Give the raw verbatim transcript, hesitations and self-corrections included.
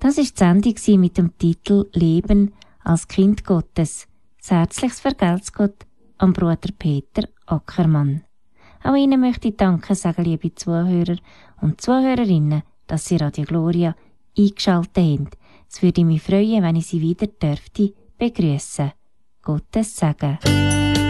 Das war die Sendung mit dem Titel «Leben als Kind Gottes». Ein herzliches Vergelt's Gott am Bruder Peter Ackermann. Auch Ihnen möchte ich Danke sagen, liebe Zuhörer und Zuhörerinnen, dass Sie Radio Gloria eingeschaltet haben. Es würde mich freuen, wenn ich Sie wieder dürfte begrüßen. Gottes Segen.